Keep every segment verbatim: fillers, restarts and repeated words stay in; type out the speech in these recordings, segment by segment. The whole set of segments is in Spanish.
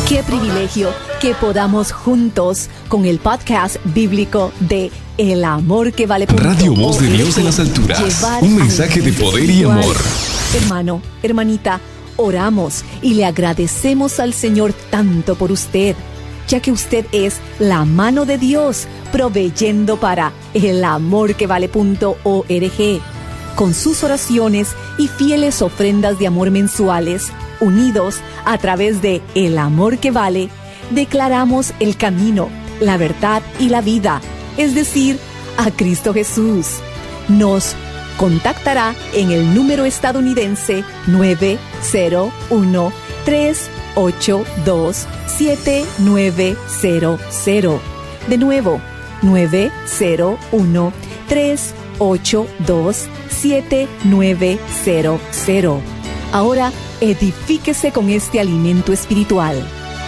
Qué privilegio que podamos juntos con el podcast bíblico de El Amor que Vale. Radio Voz de Dios en las alturas. Un mensaje de poder y amor. Hermano, hermanita, oramos y le agradecemos al Señor tanto por usted, ya que usted es la mano de Dios proveyendo para el amor que vale punto org. Con sus oraciones y fieles ofrendas de amor mensuales, unidos a través de El Amor que Vale, declaramos el camino, la verdad y la vida, es decir, a Cristo Jesús. Nos contactará en el número estadounidense nueve cero uno, tres ocho dos, siete nueve cero cero. De nuevo, nueve cero uno, tres ocho dos, siete nueve cero cero. Ahora, edifíquese con este alimento espiritual.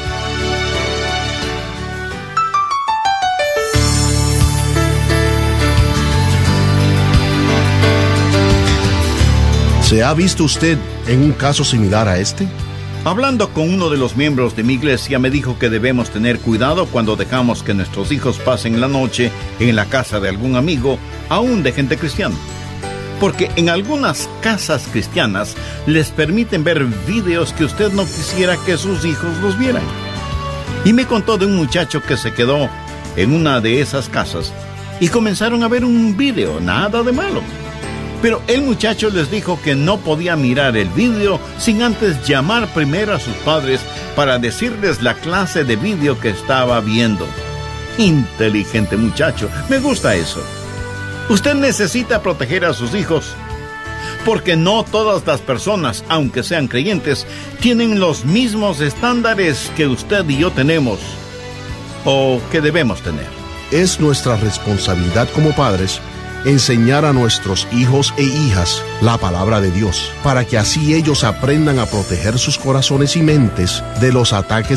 ¿Se ha visto usted en un caso similar a este? Hablando con uno de los miembros de mi iglesia, me dijo que debemos tener cuidado cuando dejamos que nuestros hijos pasen la noche en la casa de algún amigo, aún de gente cristiana. Porque en algunas casas cristianas les permiten ver videos que usted no quisiera que sus hijos los vieran. Y me contó de un muchacho que se quedó en una de esas casas y comenzaron a ver un video, nada de malo. Pero el muchacho les dijo que no podía mirar el video sin antes llamar primero a sus padres para decirles la clase de video que estaba viendo. Inteligente muchacho, me gusta eso. Usted necesita proteger a sus hijos, porque no todas las personas, aunque sean creyentes, tienen los mismos estándares que usted y yo tenemos, o que debemos tener. Es nuestra responsabilidad como padres enseñar a nuestros hijos e hijas la palabra de Dios, para que así ellos aprendan a proteger sus corazones y mentes de los ataques